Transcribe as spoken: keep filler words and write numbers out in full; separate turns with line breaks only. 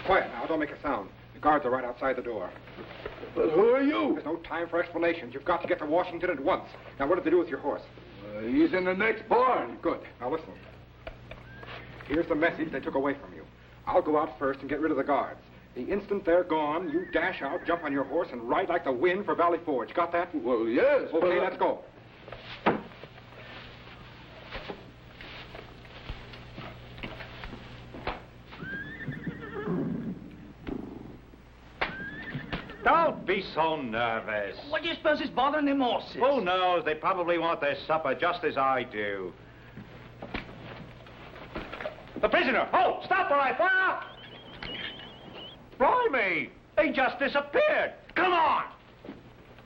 Quiet now, don't make a sound. The guards are right outside the door.
But who are you?
There's no time for explanations. You've got to get to Washington at once. Now, what did they do with your horse?
Uh, he's in the next barn.
Good. Now, listen. Here's the message they took away from you. I'll go out first and get rid of the guards. The instant they're gone, you dash out, jump on your horse, and ride like the wind for Valley Forge. Got that?
Well, yes.
Okay,
but...
let's go.
Don't be so nervous.
What do you suppose is bothering them horses?
Who knows? They probably want their supper just as I do. The prisoner! Oh, stop or I fire! Blimey! He just disappeared! Come on!